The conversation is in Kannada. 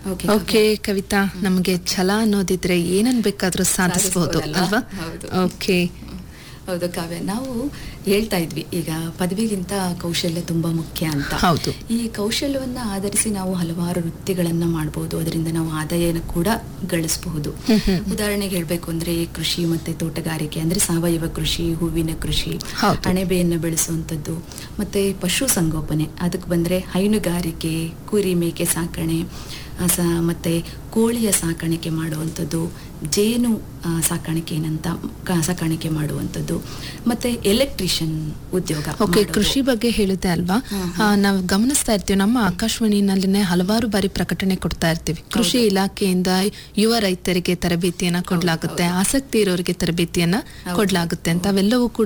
ಓಕೆ ಓಕೆ ಕವಿತಾ, ನಮಗೆ ಛಲ ಅನ್ನೋದಿದ್ರೆ ಏನನ್ ಬೇಕಾದ್ರೂ ಸಾಧಿಸಬಹುದು ಸಾಧಿಸ್ಬೋದಲ್ಲ? ಅಲ್ವಾ? ಹೌದು. ಓಕೆ. ಹೌದು ಕಾವ್ಯ, ನಾವು ಹೇಳ್ತಾ ಇದ್ವಿ ಈಗ ಪದವಿಗಿಂತ ಕೌಶಲ್ಯ ತುಂಬಾ ಮುಖ್ಯ ಅಂತ. ಹೌದು. ಈ ಕೌಶಲ್ಯವನ್ನ ಆಧರಿಸಿ ನಾವು ಹಲವಾರು ವೃತ್ತಿಗಳನ್ನ ಮಾಡಬಹುದು, ಅದರಿಂದ ನಾವು ಆದಾಯನ ಕೂಡ ಗಳಿಸಬಹುದು. ಉದಾಹರಣೆಗೆ ಹೇಳ್ಬೇಕು ಅಂದ್ರೆ ಕೃಷಿ ಮತ್ತೆ ತೋಟಗಾರಿಕೆ ಅಂದ್ರೆ ಸಾವಯವ ಕೃಷಿ, ಹೂವಿನ ಕೃಷಿ, ಹೌದು. ಅಣಬೆಯನ್ನು ಬೆಳೆಸುವಂಥದ್ದು, ಮತ್ತೆ ಪಶು ಸಂಗೋಪನೆ ಅದಕ್ಕೆ ಬಂದ್ರೆ ಹೈನುಗಾರಿಕೆ, ಕುರಿ ಮೇಕೆ ಸಾಕಣೆ, ಮತ್ತೆ ಕೋಳಿಯ ಸಾಕಾಣಿಕೆ ಮಾಡುವಂಥದ್ದು, ಜೇನು ಸಾಕಾಣಿಕೆ ಮಾಡುವಂಥದ್ದು, ಮತ್ತೆ ಎಲೆಕ್ಟ್ರಿಷಿಯನ್ ಉದ್ಯೋಗ. ಓಕೆ, ಕೃಷಿ ಬಗ್ಗೆ ಹೇಳಿದೆ ಅಲ್ವಾ? ನಾವು ಗಮನಿಸ್ತಾ ಇರ್ತೀವಿ, ನಮ್ಮ ಆಕಾಶವಾಣಿನಲ್ಲಿನೇ ಹಲವಾರು ಬಾರಿ ಪ್ರಕಟಣೆ ಕೊಡ್ತಾ ಇರ್ತೀವಿ. ಕೃಷಿ ಇಲಾಖೆಯಿಂದ ಯುವ ರೈತರಿಗೆ ತರಬೇತಿಯನ್ನ ಕೊಡ್ಲಾಗುತ್ತೆ, ಆಸಕ್ತಿ ಇರೋರಿಗೆ ತರಬೇತಿಯನ್ನ ಕೊಡ್ಲಾಗುತ್ತೆ ಅಂತ. ಅವೆಲ್ಲವೂ ಕೂಡ